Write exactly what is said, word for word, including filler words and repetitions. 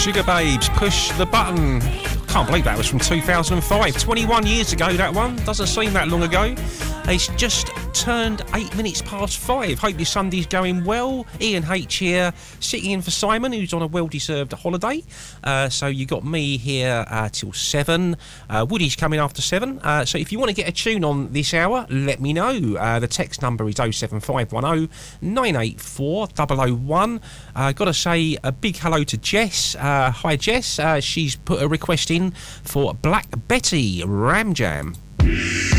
Sugababes, Push the Button. Can't believe that was from two thousand five. twenty-one years ago, that one. Doesn't seem that long ago. It's just turned eight minutes past five. Hope your Sunday's going well. Ian H here, sitting in for Simon, who's on a well-deserved holiday. Uh, so you got me here uh, till seven. Uh, Woody's coming after seven. Uh, so if you want to get a tune on this hour, let me know. Uh, the text number is oh seven five one oh nine eight four oh oh one. Uh, got to say a big hello to Jess. Uh, hi Jess. Uh, she's put a request in for Black Betty Ram Jam.